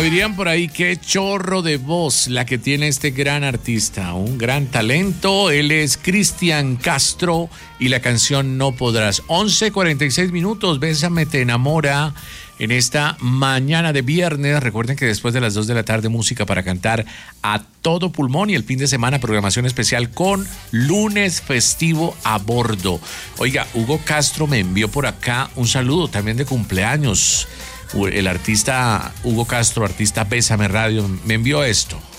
Como dirían por ahí, qué chorro de voz la que tiene este gran artista, un gran talento. Él es Cristian Castro y la canción No Podrás. 11:46, Bésame te enamora en esta mañana de viernes. Recuerden que después de las 2 de la tarde, música para cantar a todo pulmón, y el fin de semana programación especial con lunes festivo a bordo. Oiga, Hugo Castro me envió por acá un saludo también de cumpleaños. El artista Hugo Castro, artista Bésame Radio, me envió esto.